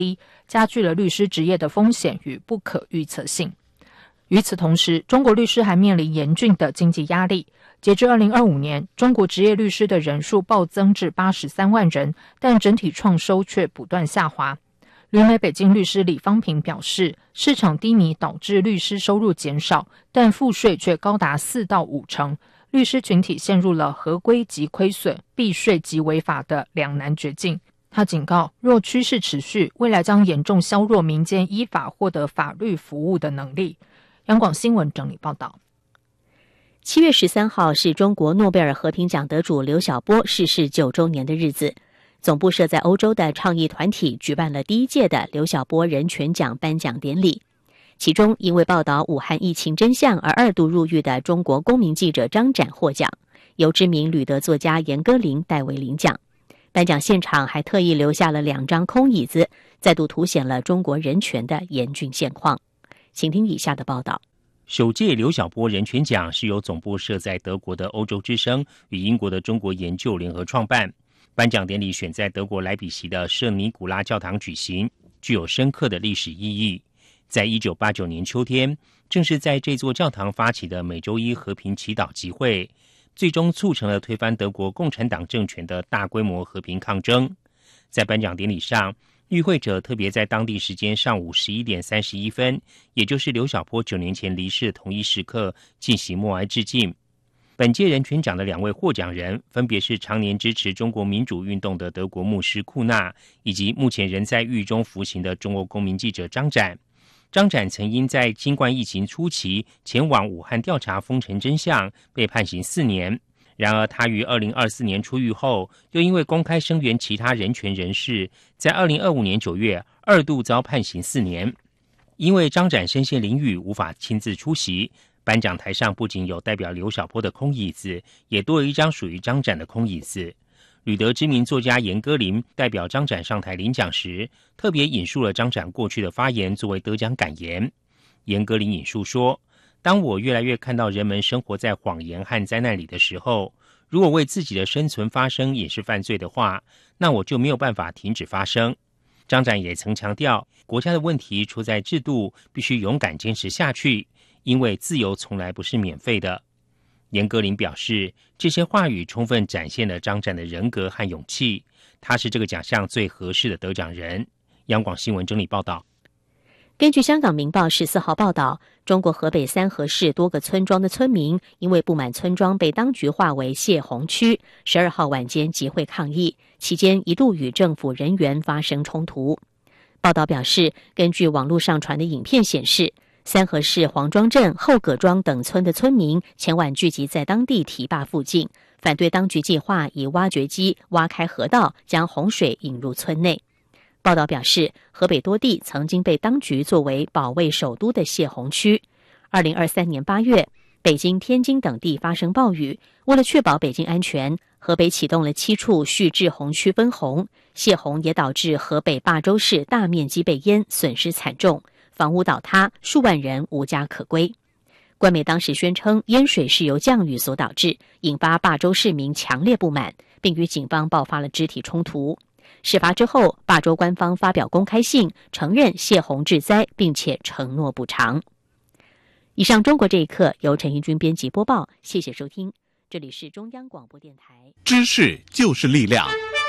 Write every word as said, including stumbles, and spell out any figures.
低，加剧了律师职业的风险与不可预测性。与此同时，中国律师还面临严峻的经济压力。截至二零二五年，中国职业律师的人数暴增至八十三万人，但整体创收却不断下滑。旅美北京律师李方平表示，市场低迷导致律师收入减少，但赋税却高达四到五成，律师群体陷入了合规及亏损、避税及违法的两难绝境。他警告，若趋势持续，未来将严重削弱民间依法获得法律服务的能力。央广新闻整理报道。 七月十三号是中国诺贝尔和平奖得主刘晓波逝世九周年的日子。总部设在欧洲的倡议团体举办了第一届的刘晓波人权奖颁奖典礼。其中，因为报道武汉疫情真相而二度入狱的中国公民记者张展获奖，由知名旅德作家严歌苓代为领奖。颁奖现场还特意留下了两张空椅子，再度凸显了中国人权的严峻现况。请听以下的报道。 首届刘晓波人权奖是由总部设在德国的欧洲之声与英国的中国研究联合创办。颁奖典礼选在德国莱比锡的圣尼古拉教堂举行，具有深刻的历史意义。在一九八九年秋天，正是在这座教堂发起的每周一和平祈祷集会，最终促成了推翻德国共产党政权的大规模和平抗争。在颁奖典礼上，与会者特别在当地时间上午十一点三十一分，也就是刘晓波九年前离世的同一时刻，进行默哀致敬。本届人权奖的两位获奖人分别是常年支持中国民主运动的德国牧师库纳，以及目前仍在狱中服刑的中国公民记者张展。张展曾因在新冠疫情初期前往武汉调查封城真相，被判刑四年。然而他于二零二四年出狱后，又因为公开声援其他人权人士，在二零二五年九月二度遭判刑四年。因为张展身陷囹圄，无法亲自出席，颁奖台上不仅有代表刘晓波的空椅子，也多了一张属于张展的空椅子。旅德知名作家严歌苓代表张展上台领奖时，特别引述了张展过去的发言作为得奖感言。严歌苓引述说，当我越来越看到人们生活在谎言和灾难里的时候，如果为自己的生存发声也是犯罪的话，那我就没有办法停止发声。张展也曾强调，国家的问题出在制度，必须勇敢坚持下去，因为自由从来不是免费的。严歌苓表示，这些话语充分展现了张展的人格和勇气，他是这个奖项最合适的得奖人。央广新闻整理报道。 根据香港明报十四号报道，中国河北三河市多个村庄的村民因为不满村庄被当局划为泄洪区，十二号晚间集会抗议，期间一度与政府人员发生冲突。报道表示，根据网络上传的影片显示，三河市黄庄镇、后葛庄等村的村民前晚聚集在当地堤坝附近，反对当局计划以挖掘机挖开河道，将洪水引入村内。报道表示，河北多地曾经被当局作为保卫首都的泄洪区。二零二三年八月，北京、天津等地发生暴雨，为了确保北京安全，河北启动了七处蓄滞洪区分洪，泄洪也导致河北霸州市大面积被淹，损失惨重，房屋倒塌，数万人无家可归。官媒当时宣称，淹水是由降雨所导致，引发霸州市民强烈不满，并与警方爆发了肢体冲突。事发之后，霸州官方发表公开信，承认泄洪致灾，并且承诺补偿。以上中国这一刻由陈怡君编辑播报，谢谢收听，这里是中央广播电台。 知识就是力量。